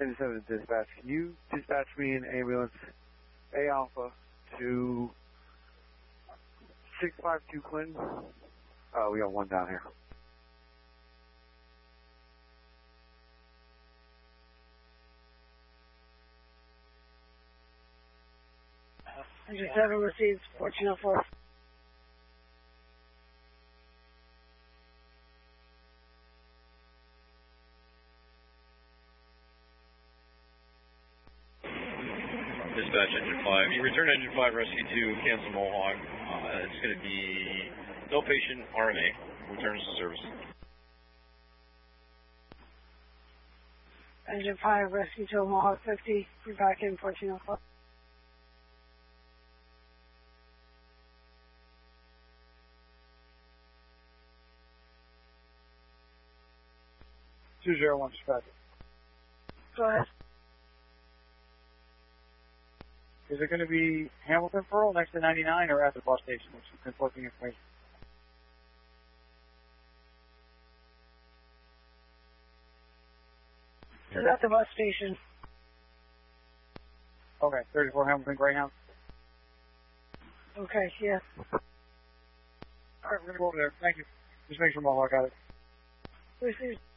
97 dispatch. Can you dispatch me an ambulance A Alpha to 652 Clinton? We got one down here. Engine 7 received 1404. Dispatch Engine 5. You return Engine 5 Rescue 2, cancel Mohawk. It's going to be no patient RNA. Returns to service. Engine 5 Rescue 2 Mohawk 50. We're back in 1404. Dispatch. Go ahead. Is it going to be Hamilton Pearl next to 99 or at the bus station, which is conflicting information? It's at the bus station. Okay, 34 Hamilton Greyhound. Okay, yeah. Alright, we're going to go over there. Thank you. Just make sure Mohawk got it. Received.